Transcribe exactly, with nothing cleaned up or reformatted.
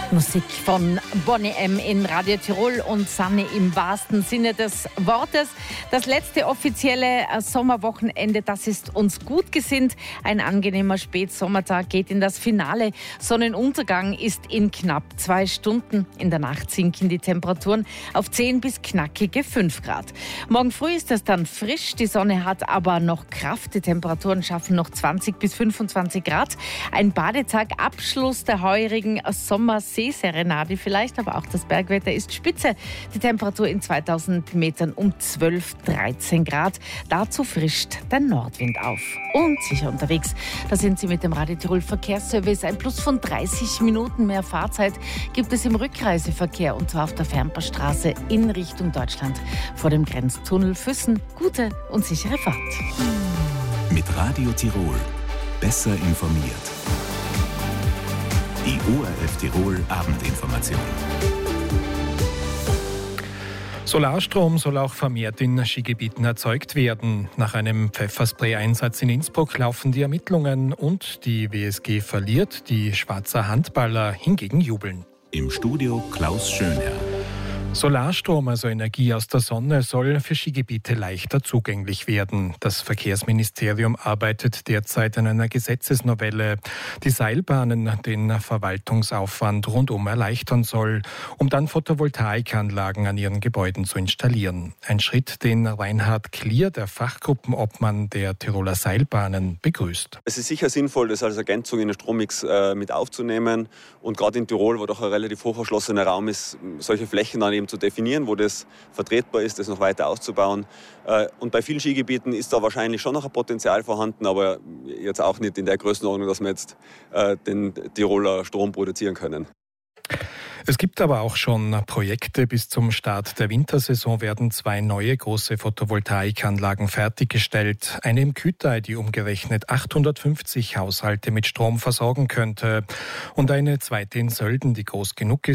Musik von Boney M. in Radio Tirol und Sunny im wahrsten Sinne des Wortes. Das letzte offizielle Sommerwochenende, das ist uns gut gesinnt. Ein angenehmer Spätsommertag geht in das Finale. Sonnenuntergang ist in knapp zwei Stunden. In der Nacht sinken die Temperaturen auf zehn bis knackige fünf Grad. Morgen früh ist es dann frisch. Die Sonne hat aber noch Kraft. Die Temperaturen schaffen noch zwanzig bis fünfundzwanzig Grad. Ein Badetag, Abschluss der heurigen Sommerseeserenade vielleicht, aber auch das Bergwetter ist spitze. Die Temperatur in zweitausend Metern um zwölf, dreizehn Grad. Dazu frischt der Nordwind auf. Und sicher unterwegs, da sind Sie mit dem Radio Tirol Verkehrsservice. Ein Plus von dreißig Minuten mehr Fahrzeit gibt es im Rückreiseverkehr, und zwar auf der Fernpassstraße in Richtung Deutschland vor dem Grenztunnel Füssen. Gute und sichere Fahrt. Mit Radio Tirol besser informiert. Die O R F Tirol Abendinformation. Solarstrom soll auch vermehrt in Skigebieten erzeugt werden. Nach einem Pfefferspray-Einsatz in Innsbruck laufen die Ermittlungen und die W S G verliert, die Schwarzer Handballer hingegen jubeln. Im Studio Klaus Schönherr. Solarstrom, also Energie aus der Sonne, soll für Skigebiete leichter zugänglich werden. Das Verkehrsministerium arbeitet derzeit an einer Gesetzesnovelle, die Seilbahnen den Verwaltungsaufwand rundum erleichtern soll, um dann Photovoltaikanlagen an ihren Gebäuden zu installieren. Ein Schritt, den Reinhard Klier, der Fachgruppenobmann der Tiroler Seilbahnen, begrüßt. Es ist sicher sinnvoll, das als Ergänzung in den Strommix äh, mit aufzunehmen. Und gerade in Tirol, wo doch ein relativ hoch erschlossener Raum ist, solche Flächen dann eben zu definieren, wo das vertretbar ist, das noch weiter auszubauen. Und bei vielen Skigebieten ist da wahrscheinlich schon noch ein Potenzial vorhanden, aber jetzt auch nicht in der Größenordnung, dass wir jetzt den Tiroler Strom produzieren können. Es gibt aber auch schon Projekte. Bis zum Start der Wintersaison werden zwei neue große Photovoltaikanlagen fertiggestellt. Eine im Kütai, die umgerechnet achthundertfünfzig Haushalte mit Strom versorgen könnte. Und eine zweite in Sölden, die groß genug ist,